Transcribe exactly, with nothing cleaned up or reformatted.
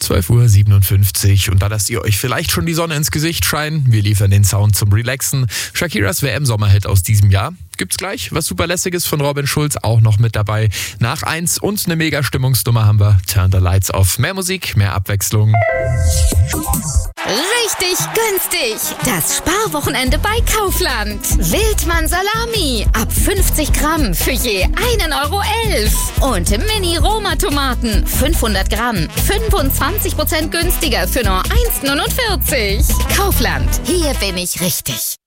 zwölf Uhr siebenundfünfzig und da lasst ihr euch vielleicht schon die Sonne ins Gesicht scheinen. Wir liefern den Sound zum Relaxen. Shakiras W M-Sommerhit aus diesem Jahr. Gibt's gleich was Superlässiges von Robin Schulz auch noch mit dabei. Nach eins und eine mega Stimmungsnummer haben wir Turn the Lights Off. Mehr Musik, mehr Abwechslung. Richtig günstig. Das Sparwochenende bei Kaufland. Wildmann Salami ab fünfzig Gramm für je einen Euro elf. Und Mini-Roma-Tomaten fünfhundert Gramm fünfundzwanzig Prozent günstiger für nur eins neunundvierzig. Kaufland, hier bin ich richtig.